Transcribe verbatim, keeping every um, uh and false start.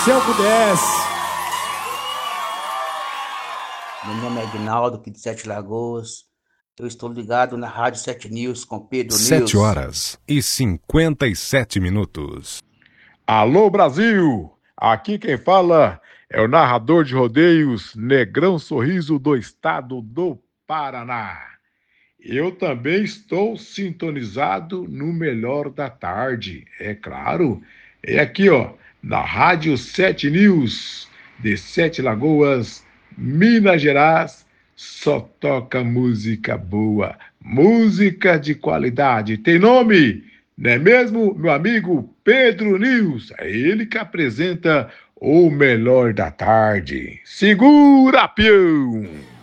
Se eu pudesse. Meu nome é Aguinaldo, aqui de Sete Lagoas. Eu estou ligado na Rádio Sete News com Pedro News. Sete horas e cinquenta e sete minutos. Alô, Brasil! Aqui quem fala é o narrador de rodeios Negrão Sorriso do estado do Paraná. Eu também estou sintonizado no Melhor da Tarde, é claro. É aqui, ó, na Rádio Sete News, de Sete Lagoas, Minas Gerais. Só toca música boa, música de qualidade. Tem nome? Não é mesmo, meu amigo Pedro News? É ele que apresenta o Melhor da Tarde. Segura, peão!